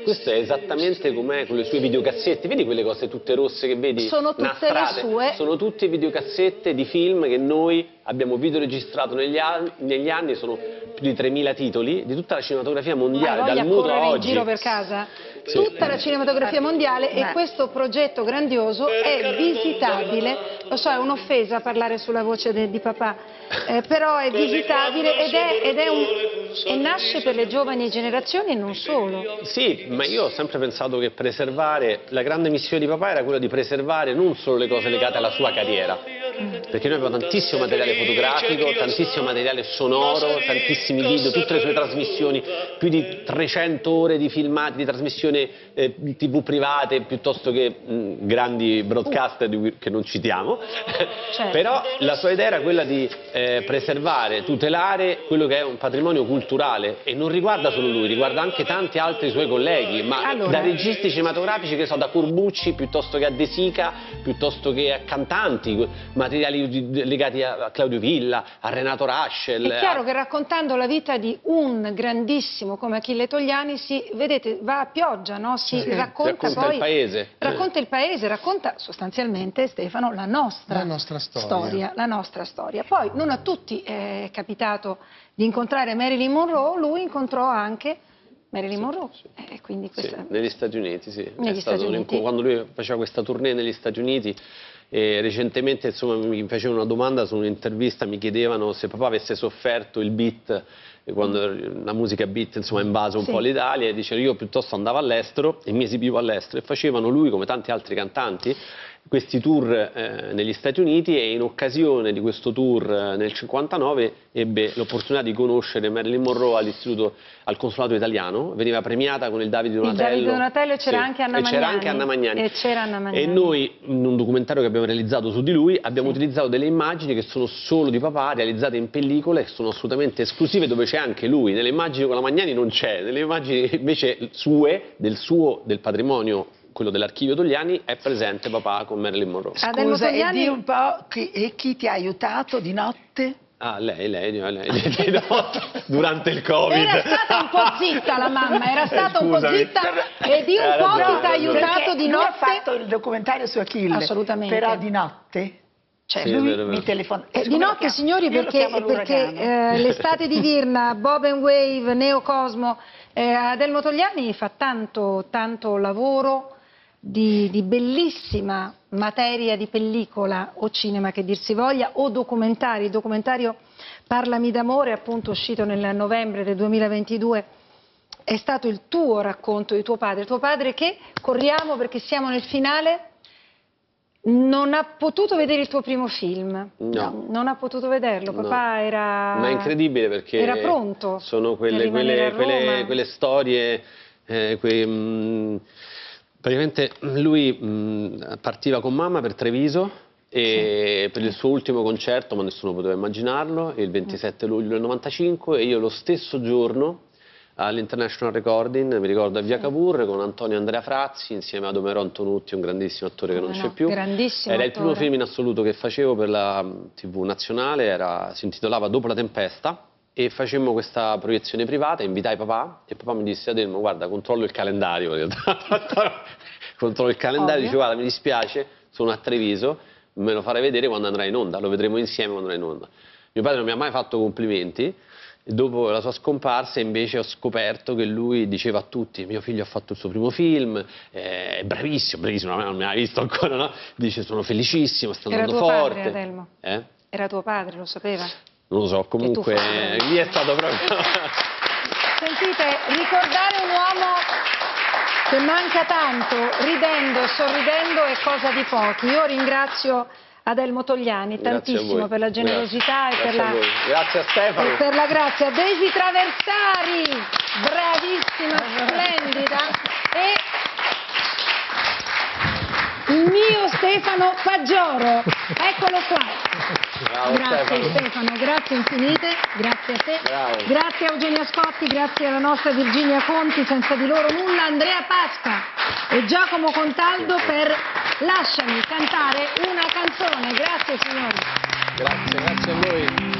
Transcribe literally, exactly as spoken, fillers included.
questo è esattamente come con le sue videocassette, vedi quelle cose tutte rosse che vedi? Sono tutte nastrate? le sue. Sono tutte videocassette di film che noi abbiamo videoregistrato negli anni, negli anni sono più di tremila titoli di tutta la cinematografia mondiale, Hai voglia dal muto a correre in oggi. giro per casa? Sì. Tutta la cinematografia mondiale, e questo progetto grandioso è visitabile. Lo so, è un'offesa parlare sulla voce de, di papà, eh, però è visitabile ed è, ed è un, e nasce per le giovani generazioni e non solo. Sì, ma io ho sempre pensato che preservare, la grande missione di papà era quella di preservare non solo le cose legate alla sua carriera, perché noi abbiamo tantissimo materiale fotografico, tantissimo materiale sonoro, tantissimi video, tutte le sue trasmissioni, più di trecento ore di filmati, di trasmissioni eh, tv private piuttosto che mh, grandi broadcaster uh. che non citiamo, certo. Però la sua idea era quella di eh, preservare, tutelare quello che è un patrimonio culturale, e non riguarda solo lui, riguarda anche tanti altri suoi colleghi, ma allora, da registi cinematografici, che so, da Corbucci piuttosto che a De Sica, piuttosto che a cantanti, materiali legati a Claudio Villa, a Renato Rascel. È chiaro a... che raccontando la vita di un grandissimo come Achille Togliani si, vedete, va a pioggia, no? Si sì, racconta, racconta poi il paese. Racconta il paese, racconta sostanzialmente, Stefano, la nostra, la nostra storia. storia. La nostra storia. Poi non a tutti è capitato di incontrare Marilyn Monroe, lui incontrò anche Marilyn Monroe. Sì, sì. Eh, quindi questa... sì, negli Stati Uniti, sì. Negli è stato Stati Uniti. Quando lui faceva questa tournée negli Stati Uniti, e recentemente insomma, mi facevano una domanda su un'intervista, mi chiedevano se papà avesse sofferto il beat, quando la musica beat insomma invaso un sì. po' l'Italia, e dice io piuttosto andavo all'estero e mi esibivo all'estero, e facevano lui come tanti altri cantanti questi tour eh, negli Stati Uniti, e in occasione di questo tour eh, nel cinquantanove ebbe l'opportunità di conoscere Marilyn Monroe all'istituto, al consolato italiano, veniva premiata con il Davide Donatello. Il Davide Donatello, e c'era sì. anche Anna e Magnani. Anche Anna Magnani. E c'era Anna Magnani. E noi, in un documentario che abbiamo realizzato su di lui, abbiamo sì. utilizzato delle immagini che sono solo di papà, realizzate in pellicola, e sono assolutamente esclusive, dove c'è anche lui. Nelle immagini con la Magnani non c'è, nelle immagini invece sue, del suo, del patrimonio, quello dell'archivio Togliani, è presente papà con Marilyn Monroe. Scusa, e di un po' chi, e chi ti ha aiutato di notte? Ah, lei, lei, lei, lei di notte, durante il Covid. Era stata un po' zitta la mamma, era stata un po' zitta, e di un po' chi ti ha aiutato di notte? Lui ha fatto il documentario su Achille, assolutamente. Però di notte? Cioè sì, lui vero, vero. mi telefona. Eh, di notte, signori, perché, perché eh, l'estate di Virna, Bob and Wave, Neo Cosmo, eh, Adelmo Togliani fa tanto, tanto lavoro di, di bellissima materia di pellicola o cinema, che dir si voglia, o documentari. Il documentario Parlami d'amore, appunto uscito nel novembre del duemilaventidue, è stato il tuo racconto di tuo padre. Tuo padre che, corriamo perché siamo nel finale, non ha potuto vedere il tuo primo film. No. Non ha potuto vederlo, papà no. era... Ma è incredibile, perché era pronto. Sono quelle, quelle, quelle, quelle storie, eh, quei, mh, praticamente lui mh, partiva con mamma per Treviso, e sì. per il suo ultimo concerto, ma nessuno poteva immaginarlo, il ventisette luglio del novantacinque, e io lo stesso giorno all'International Recording, mi ricordo a Via Cavour, con Antonio Andrea Frazzi, insieme a Domero Antonutti, un grandissimo attore che non no, c'è più. Grandissimo Era attore. Il primo film in assoluto che facevo per la tivù nazionale, era, si intitolava Dopo la tempesta, e facemmo questa proiezione privata, invitai papà, e papà mi disse: Adelmo, guarda, controllo il calendario. Controllo il calendario, dice: guarda, mi dispiace, sono a Treviso, me lo farai vedere quando andrà in onda, lo vedremo insieme quando andrà in onda. Mio padre non mi ha mai fatto complimenti. Dopo la sua scomparsa invece ho scoperto che lui diceva a tutti: mio figlio ha fatto il suo primo film, è bravissimo, bravissimo, non mi ha visto ancora, no? Dice: sono felicissimo, sta andando forte. Era tuo forte. padre, Adelmo? Eh? Era tuo padre, lo sapeva? Non lo so, comunque lì è stato proprio... Sentite, ricordare un uomo che manca tanto, ridendo e sorridendo, è cosa di pochi. Io ringrazio Adelmo Togliani tantissimo per la generosità grazie. e per grazie la, a grazie a Stefano e per la grazia. Daisy Traversari, bravissima, splendida, e il mio Stefano Paggioro, eccolo qua. Bravo, grazie Stefano. Stefano, grazie infinite, grazie a te, Bravo. Grazie a Eugenia Scotti, grazie alla nostra Virginia Conti, senza di loro nulla, Andrea Pasca e Giacomo Contaldo per Lasciami cantare una canzone. Grazie signori. Grazie, grazie a voi.